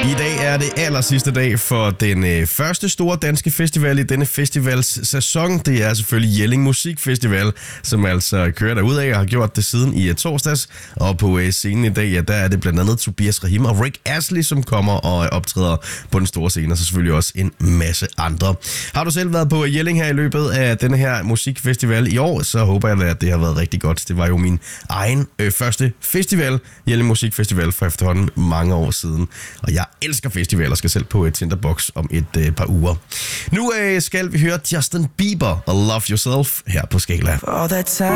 I dag er det aller sidste dag for den første store danske festival i denne festivals sæson. Det er selvfølgelig Jelling Musikfestival, som altså kører derudad og har gjort det siden i torsdags. Og på scenen i dag, ja, der er det blandt andet Tobias Rahim og Rick Astley, som kommer og optræder på den store scene, og så selvfølgelig også en masse andre. Har du selv været på Jelling her i løbet af denne her musikfestival i år, så håber jeg, at det har været rigtig godt. Det var jo min egen første festival, Jelling Musikfestival, for efterhånden mange år siden. Og jeg elsker festivaler, skal selv på et Tinderbox om et par uger. Nu skal vi høre Justin Bieber og Love Yourself her på Skala.